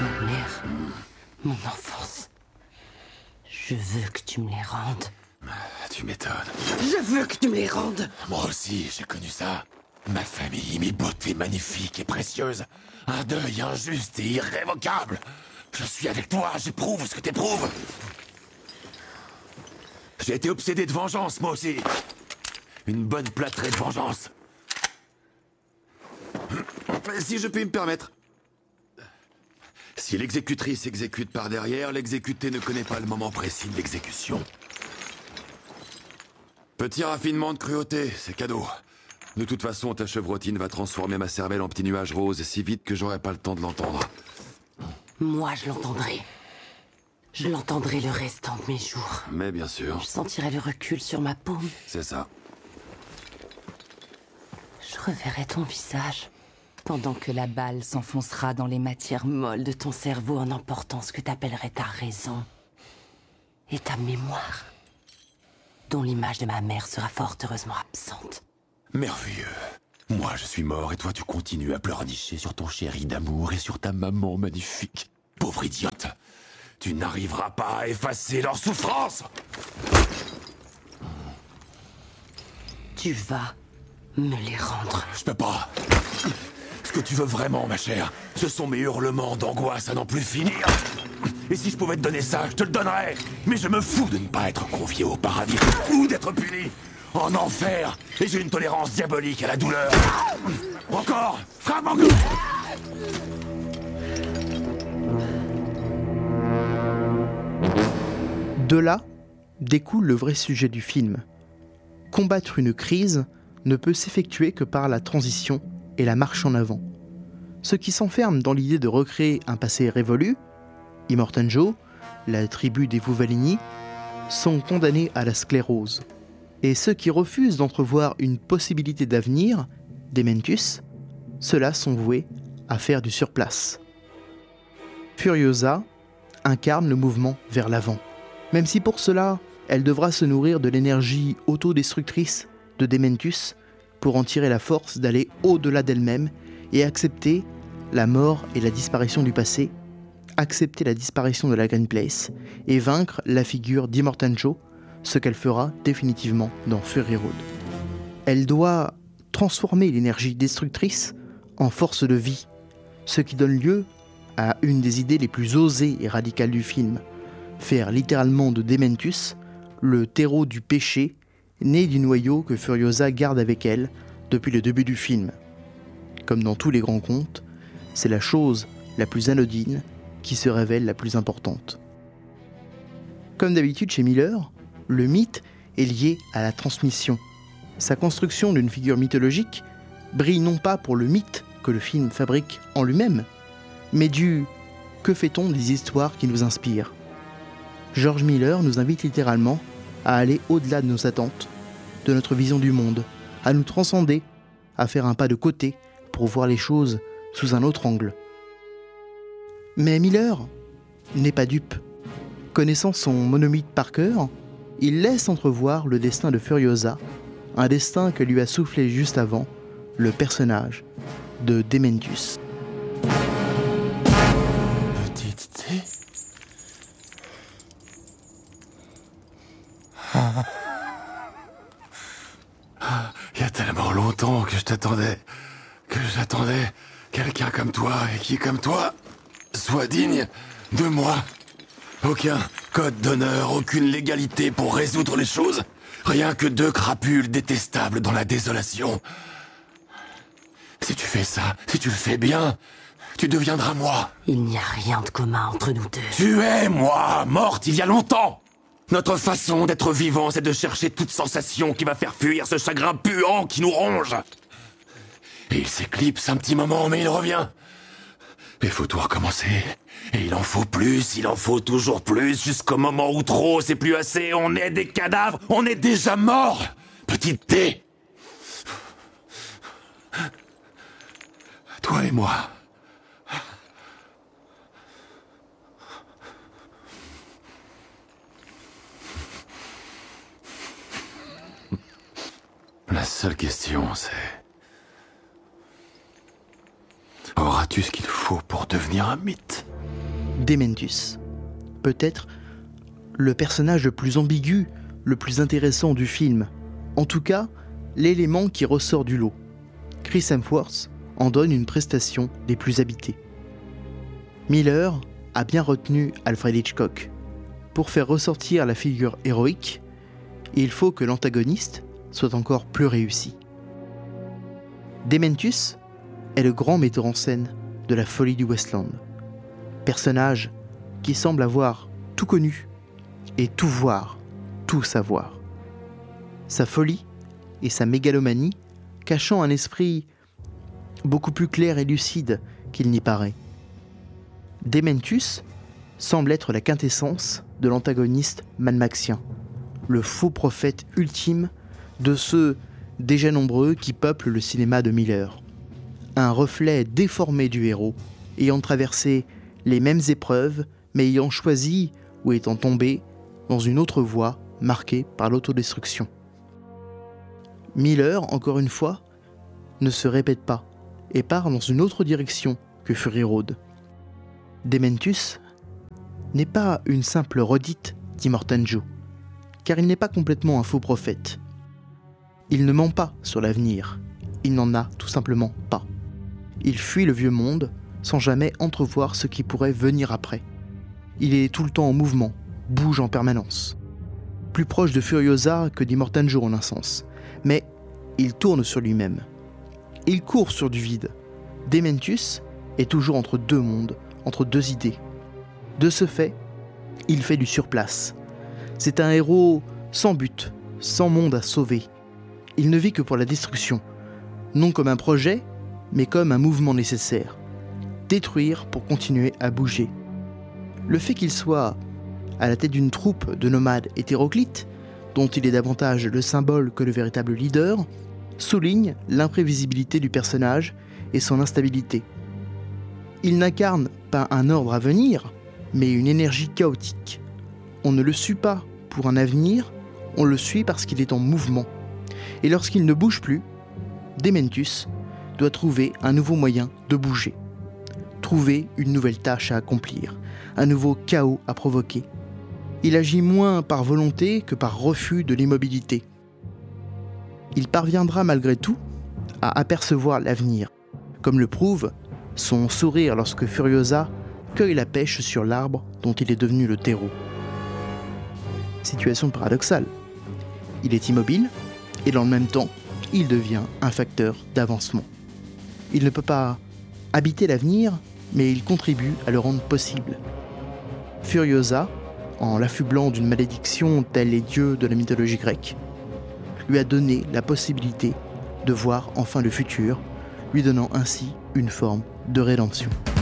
Ma mère, mon enfance. Je veux que tu me les rendes. Tu m'étonnes. Je veux que tu me les rendes. Moi aussi, j'ai connu ça. Ma famille, mes beautés magnifiques et précieuses. Un deuil injuste et irrévocable. Je suis avec toi, j'éprouve ce que t'éprouves. J'ai été obsédé de vengeance, moi aussi. Une bonne plâtrée de vengeance. Si je puis me permettre. Si l'exécutrice exécute par derrière, l'exécuté ne connaît pas le moment précis de l'exécution. Petit raffinement de cruauté, c'est cadeau. De toute façon, ta chevrotine va transformer ma cervelle en petit nuage rose si vite que j'aurai pas le temps de l'entendre. Moi, je l'entendrai. Je l'entendrai le restant de mes jours. Mais bien sûr, Je sentirai le recul sur ma paume. c'est ça. Je reverrai ton visage. Pendant que la balle s'enfoncera dans les matières molles de ton cerveau en emportant ce que t'appellerais ta raison. Et ta mémoire. Dont l'image de ma mère sera fort heureusement absente. Merveilleux. Moi, je suis mort et toi, tu continues à pleurnicher sur ton chéri d'amour et sur ta maman magnifique. Pauvre idiote. Tu n'arriveras pas à effacer leur souffrance. Tu vas me les rendre. Je peux pas. Ce que tu veux vraiment, ma chère, ce sont mes hurlements d'angoisse à n'en plus finir. Et si je pouvais te donner ça, je te le donnerais. Mais je me fous de ne pas être convié au paradis ou d'être puni en enfer. Et j'ai une tolérance diabolique à la douleur. Encore. Frappe encore. De là découle le vrai sujet du film. Combattre une crise ne peut s'effectuer que par la transition et la marche en avant. Ceux qui s'enferment dans l'idée de recréer un passé révolu, Immortan Joe, la tribu des Vuvalini, sont condamnés à la sclérose. Et ceux qui refusent d'entrevoir une possibilité d'avenir, Dementus, ceux-là sont voués à faire du surplace. Furiosa incarne le mouvement vers l'avant. Même si pour cela, elle devra se nourrir de l'énergie autodestructrice de Dementus pour en tirer la force d'aller au-delà d'elle-même et accepter la mort et la disparition du passé, accepter la disparition de la Green Place et vaincre la figure d'Immortan Joe, ce qu'elle fera définitivement dans Fury Road. Elle doit transformer l'énergie destructrice en force de vie, ce qui donne lieu à une des idées les plus osées et radicales du film, faire littéralement de Dementus le terreau du péché né du noyau que Furiosa garde avec elle depuis le début du film. Comme dans tous les grands contes, c'est la chose la plus anodine qui se révèle la plus importante. Comme d'habitude chez Miller, le mythe est lié à la transmission. Sa construction d'une figure mythologique brille non pas pour le mythe que le film fabrique en lui-même, mais du « que fait-on des histoires qui nous inspirent ?» George Miller nous invite littéralement à aller au-delà de nos attentes, de notre vision du monde, à nous transcender, à faire un pas de côté pour voir les choses sous un autre angle. Mais Miller n'est pas dupe. Connaissant son monomythe par cœur, il laisse entrevoir le destin de Furiosa, un destin que lui a soufflé juste avant le personnage de Dementus. Petite thé. Il y a tellement longtemps que j'attendais quelqu'un comme toi et qui, comme toi, soit digne de moi. Aucun code d'honneur, aucune légalité pour résoudre les choses. Rien que deux crapules détestables dans la désolation. Si tu fais ça, si tu le fais bien, tu deviendras moi. Il n'y a rien de commun entre nous deux. Tu es moi, morte il y a longtemps. Notre façon d'être vivant, c'est de chercher toute sensation qui va faire fuir ce chagrin puant qui nous ronge. Et il s'éclipse un petit moment, mais il revient. Il faut tout recommencer. Et il en faut plus, il en faut toujours plus, jusqu'au moment où trop, c'est plus assez, on est des cadavres, on est déjà morts. Petite thé. Toi et moi. La seule question, c'est... auras-tu ce qu'il faut pour devenir un mythe ? Dementus. Peut-être le personnage le plus ambigu, le plus intéressant du film. En tout cas, l'élément qui ressort du lot. Chris Hemsworth en donne une prestation des plus habitées. Miller a bien retenu Alfred Hitchcock. Pour faire ressortir la figure héroïque, il faut que l'antagoniste soit encore plus réussi. Dementus est le grand metteur en scène de la folie du Westland. Personnage qui semble avoir tout connu et tout voir, tout savoir. Sa folie et sa mégalomanie cachant un esprit beaucoup plus clair et lucide qu'il n'y paraît. Dementus semble être la quintessence de l'antagoniste mad-maxien, le faux prophète ultime de ceux déjà nombreux qui peuplent le cinéma de Miller. Un reflet déformé du héros, ayant traversé les mêmes épreuves, mais ayant choisi ou étant tombé dans une autre voie marquée par l'autodestruction. Miller, encore une fois, ne se répète pas et part dans une autre direction que Fury Road. Dementus n'est pas une simple redite d'Immortan Joe, car il n'est pas complètement un faux prophète. Il ne ment pas sur l'avenir, il n'en a tout simplement pas. Il fuit le vieux monde sans jamais entrevoir ce qui pourrait venir après. Il est tout le temps en mouvement, bouge en permanence. Plus proche de Furiosa que d'Immortan Joe en un sens, mais il tourne sur lui-même. Il court sur du vide. Dementus est toujours entre deux mondes, entre deux idées. De ce fait, il fait du surplace. C'est un héros sans but, sans monde à sauver. Il ne vit que pour la destruction, non comme un projet, mais comme un mouvement nécessaire. Détruire pour continuer à bouger. Le fait qu'il soit à la tête d'une troupe de nomades hétéroclites, dont il est davantage le symbole que le véritable leader, souligne l'imprévisibilité du personnage et son instabilité. Il n'incarne pas un ordre à venir, mais une énergie chaotique. On ne le suit pas pour un avenir, on le suit parce qu'il est en mouvement. Et lorsqu'il ne bouge plus, Dementus doit trouver un nouveau moyen de bouger. Trouver une nouvelle tâche à accomplir, un nouveau chaos à provoquer. Il agit moins par volonté que par refus de l'immobilité. Il parviendra malgré tout à apercevoir l'avenir, comme le prouve son sourire lorsque Furiosa cueille la pêche sur l'arbre dont il est devenu le terreau. Situation paradoxale. Il est immobile et dans le même temps, il devient un facteur d'avancement. Il ne peut pas habiter l'avenir, mais il contribue à le rendre possible. Furiosa, en l'affublant d'une malédiction telle les dieux de la mythologie grecque, lui a donné la possibilité de voir enfin le futur, lui donnant ainsi une forme de rédemption.